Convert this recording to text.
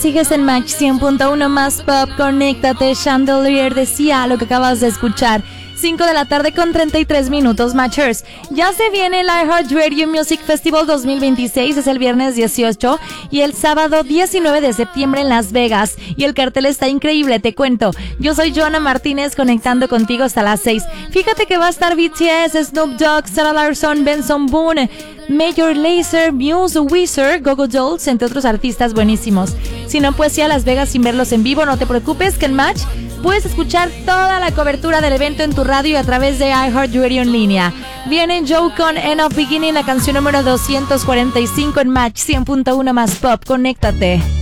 sigues en Match 100.1 más pop, conéctate. Chandelier decía lo que acabas de escuchar. 5 de la tarde con 33 minutos, Matchers. Ya se viene el iHeartRadio Music Festival 2026, es el viernes 18 y el sábado 19 de septiembre en Las Vegas. Y el cartel está increíble, te cuento. Yo soy Joana Martínez, conectando contigo hasta las 6. Fíjate que va a estar BTS, Snoop Dogg, Sarah Larsson, Benson Boone, Major Lazer, Muse, Weezer, Go-Go Dolls, entre otros artistas buenísimos. Si no puedes ir a Las Vegas sin verlos en vivo, no te preocupes, que en Match puedes escuchar toda la cobertura del evento en tu radio y a través de iHeartRadio en línea. Viene Joe con End of Beginning, la canción número 245 en Match 100.1 más pop. Conéctate.